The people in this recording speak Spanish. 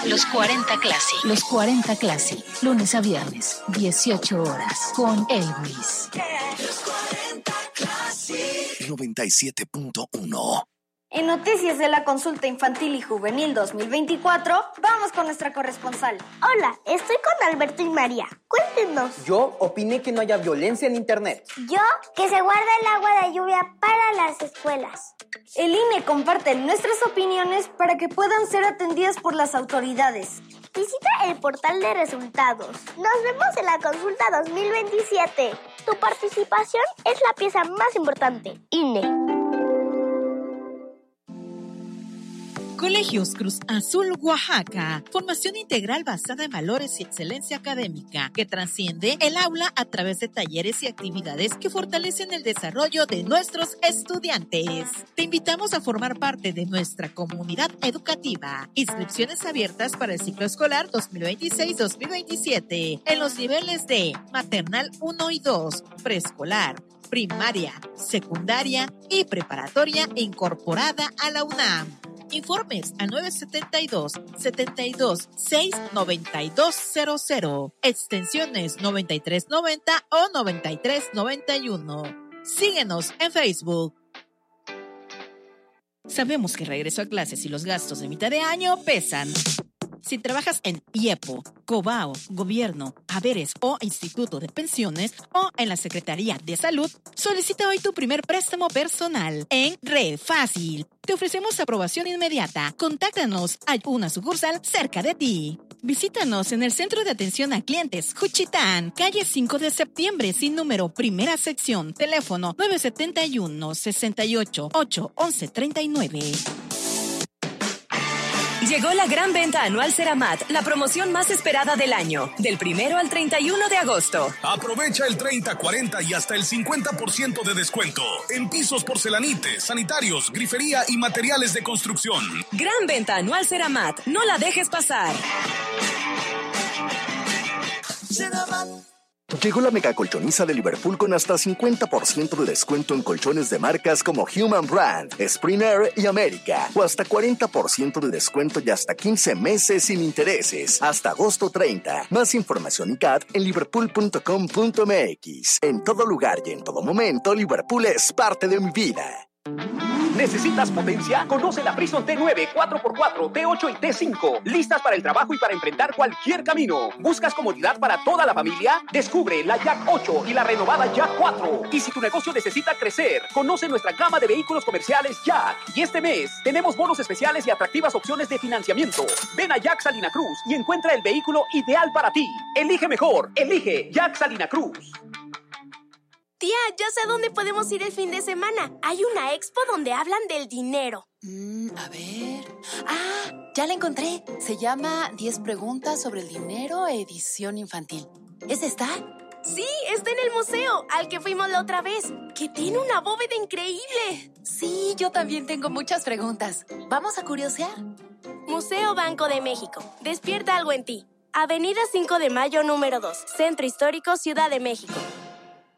Los 40 Classic. Los 40 Classic. Lunes a viernes, 18 horas. Con Elvis. Los 40 Classic. 97.1. En Noticias de la Consulta Infantil y Juvenil 2024, vamos con nuestra corresponsal. Hola, estoy con Alberto y María. Cuéntenos. Yo opiné que no haya violencia en internet. Yo, que se guarda el agua de lluvia para las escuelas. El INE comparte nuestras opiniones para que puedan ser atendidas por las autoridades. Visita el portal de resultados. Nos vemos en la consulta 2027. Tu participación es la pieza más importante. INE. Colegios Cruz Azul Oaxaca, formación integral basada en valores y excelencia académica que trasciende el aula a través de talleres y actividades que fortalecen el desarrollo de nuestros estudiantes. Te invitamos a formar parte de nuestra comunidad educativa. Inscripciones abiertas para el ciclo escolar 2026-2027 en los niveles de maternal 1 y 2, preescolar, primaria, secundaria y preparatoria incorporada a la UNAM. Informes al 972-72-69200, extensiones 9390 o 9391. Síguenos en Facebook. Sabemos que el regreso a clases y los gastos de mitad de año pesan. Si trabajas en IEPO, COBAO, Gobierno, Haberes o Instituto de Pensiones o en la Secretaría de Salud, solicita hoy tu primer préstamo personal en Red Fácil. Te ofrecemos aprobación inmediata. Contáctanos a una sucursal cerca de ti. Visítanos en el Centro de Atención a Clientes Juchitán, calle 5 de septiembre, sin número, primera sección, teléfono 971-68-811-39. Llegó la gran venta anual Ceramat, la promoción más esperada del año, del 1 al 31 de agosto. Aprovecha el 30, 40 y hasta el 50% de descuento en pisos, porcelanites, sanitarios, grifería y materiales de construcción. Gran venta anual Ceramat, no la dejes pasar. Ceramat. Llegó la mega colchoniza de Liverpool con hasta 50% de descuento en colchones de marcas como Human Brand, Spring Air y América, o hasta 40% de descuento y hasta 15 meses sin intereses, hasta agosto 30. Más información y CAT en liverpool.com.mx. En todo lugar y en todo momento, Liverpool es parte de mi vida. ¿Necesitas potencia? Conoce la Prison T9, 4x4, T8 y T5. Listas para el trabajo y para enfrentar cualquier camino. ¿Buscas comodidad para toda la familia? Descubre la Jack 8 y la renovada Jack 4. Y si tu negocio necesita crecer, conoce nuestra gama de vehículos comerciales Jack. Y este mes tenemos bonos especiales y atractivas opciones de financiamiento. Ven a Jack Salina Cruz y encuentra el vehículo ideal para ti. Elige mejor. Elige Jack Salina Cruz. Tía, ya sé a dónde podemos ir el fin de semana. Hay una expo donde hablan del dinero. A ver... ¡Ah! Ya la encontré. Se llama 10 preguntas sobre el dinero, edición infantil. ¿Es esta? Sí, está en el museo, al que fuimos la otra vez, que tiene una bóveda increíble. Sí, yo también tengo muchas preguntas. ¿Vamos a curiosear? Museo Banco de México. Despierta algo en ti. Avenida 5 de Mayo, número 2. Centro Histórico, Ciudad de México.